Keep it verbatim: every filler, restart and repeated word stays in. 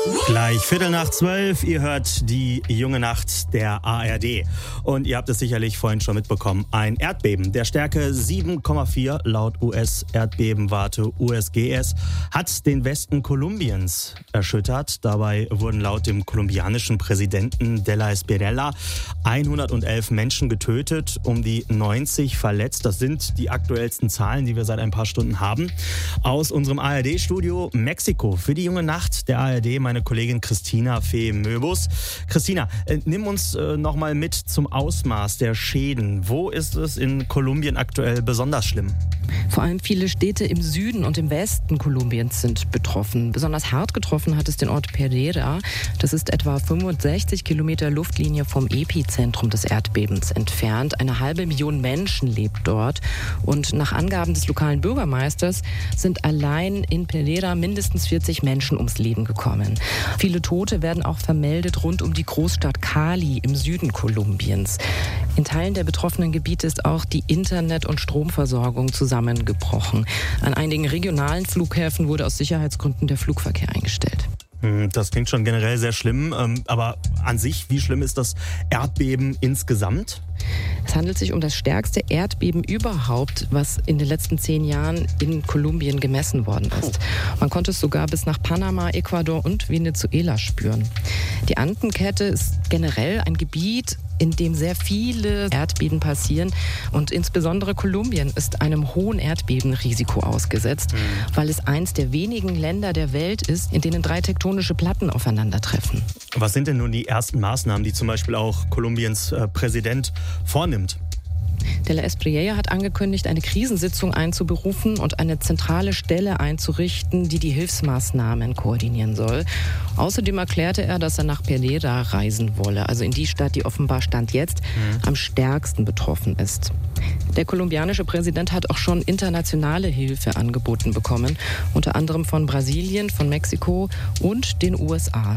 Gleich Viertel nach zwölf, ihr hört die junge Nacht der A R D. Und ihr habt es sicherlich vorhin schon mitbekommen, ein Erdbeben der Stärke sieben Komma vier laut U S-Erdbebenwarte U S G S hat den Westen Kolumbiens erschüttert. Dabei wurden laut dem kolumbianischen Präsidenten de la Espriella hundertelf Menschen getötet, um die neunzig verletzt. Das sind die aktuellsten Zahlen, die wir seit ein paar Stunden haben. Aus unserem A R D-Studio Mexiko für die junge Nacht der A R D meine Kollegin Christina Fee-Möbus. Christina, äh, nimm uns äh, noch mal mit zum Ausmaß der Schäden. Wo ist es in Kolumbien aktuell besonders schlimm? Vor allem viele Städte im Süden und im Westen Kolumbiens sind betroffen. Besonders hart getroffen hat es den Ort Pereira. Das ist etwa fünfundsechzig Kilometer Luftlinie vom Epizentrum des Erdbebens entfernt. Eine halbe Million Menschen lebt dort. Und nach Angaben des lokalen Bürgermeisters sind allein in Pereira mindestens vierzig Menschen ums Leben gekommen. Viele Tote werden auch vermeldet rund um die Großstadt Cali im Süden Kolumbiens. In Teilen der betroffenen Gebiete ist auch die Internet- und Stromversorgung zusammengebrochen. An einigen regionalen Flughäfen wurde aus Sicherheitsgründen der Flugverkehr eingestellt. Das klingt schon generell sehr schlimm, aber an sich, wie schlimm ist das Erdbeben insgesamt? Es handelt sich um das stärkste Erdbeben überhaupt, was in den letzten zehn Jahren in Kolumbien gemessen worden ist. Man konnte es sogar bis nach Panama, Ecuador und Venezuela spüren. Die Andenkette ist generell ein Gebiet, in dem sehr viele Erdbeben passieren. Und insbesondere Kolumbien ist einem hohen Erdbebenrisiko ausgesetzt, mhm. weil es eins der wenigen Länder der Welt ist, in denen drei tektonische Platten aufeinandertreffen. Was sind denn nun die ersten Maßnahmen, die zum Beispiel auch Kolumbiens äh, Präsident vornimmt? De la Espriella hat angekündigt, eine Krisensitzung einzuberufen und eine zentrale Stelle einzurichten, die die Hilfsmaßnahmen koordinieren soll. Außerdem erklärte er, dass er nach Pereira reisen wolle, also in die Stadt, die offenbar Stand jetzt mhm. am stärksten betroffen ist. Der kolumbianische Präsident hat auch schon internationale Hilfe angeboten bekommen, unter anderem von Brasilien, von Mexiko und den U S A.